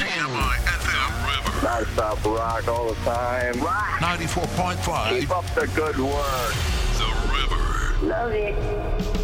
TMI at the River. Non-stop rock all the time. Rock. 94.5. Keep up the good work. The River. Love it.